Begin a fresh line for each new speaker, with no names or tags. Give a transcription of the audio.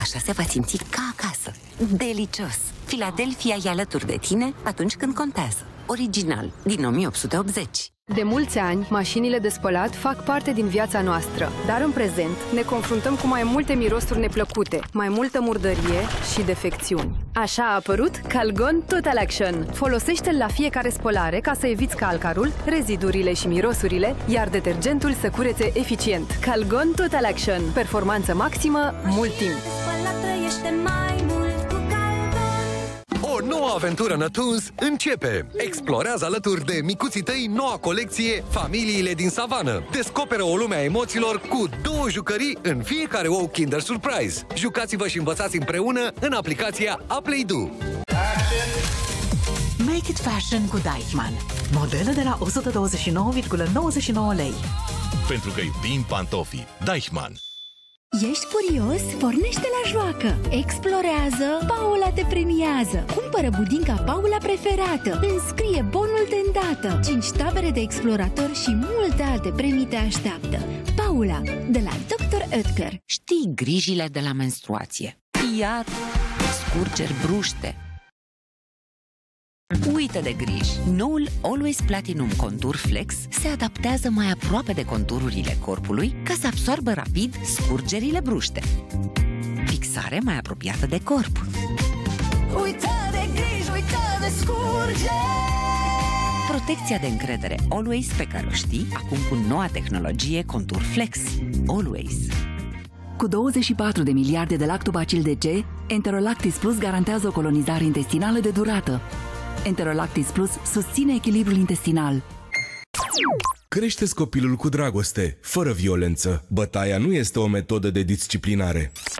Așa se va simți ca acasă. Delicios! Philadelphia e alături de tine atunci când contează. Original, din 1880.
De mulți ani, mașinile de spălat fac parte din viața noastră, dar în prezent ne confruntăm cu mai multe mirosuri neplăcute, mai multă murdărie și defecțiuni. Așa a apărut Calgon Total Action. Folosește-l la fiecare spălare ca să eviți calcarul, rezidurile și mirosurile, iar detergentul să curețe eficient. Calgon Total Action. Performanță maximă, mult timp.
O nouă aventură Nătuns începe! Explorează alături de micuții tăi noua colecție Familiile din Savană. Descoperă o lume a emoțiilor cu 2 jucării în fiecare ou Kinder Surprise. Jucați-vă și învățați împreună în aplicația Aplay-Do.
Make it fashion cu Deichmann. Modele de la 129,99 lei.
Pentru că iubim pantofii. Deichmann.
Ești curios? Pornește la joacă! Explorează! Paula te premiază! Cumpără budinca Paula preferată! Înscrie bonul de îndată! 5 tabere de explorator și multe alte premii te așteaptă! Paula, de la Dr. Oetker.
Știi grijile de la menstruație. Iar scurgeri, bruște. Uită de griji! Noul Always Platinum Contour Flex se adaptează mai aproape de contururile corpului ca să absorbă rapid scurgerile bruște. Fixare mai apropiată de corp.
Uită de griji, uită de scurgeri!
Protecția de încredere Always pe care o știi, acum cu noua tehnologie Contour Flex. Always.
Cu 24 de miliarde de lactobacil de C, Enterolactis Plus garantează o colonizare intestinală de durată. Enterolactis Plus susține echilibrul intestinal.
Crește-ți copilul cu dragoste, fără violență. Bătaia nu este o metodă de disciplinare.